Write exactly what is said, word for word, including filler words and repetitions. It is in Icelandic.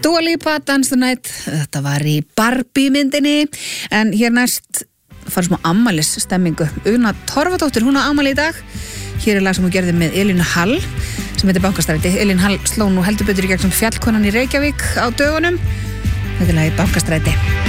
Dua Lipa, Dance the Night, þetta var í Barbie myndinni, en hér næst fara smá afmælis stemmingu. Una Torfadóttir, hún á afmæli í dag. Hér er lag sem hún gerði með Elínu Hall, sem heitir Bankastræti. Elín Hall sló nú heldur betur í gegn sem fjallkonan í Reykjavík á dögunum. Þetta er lagið Bankastræti.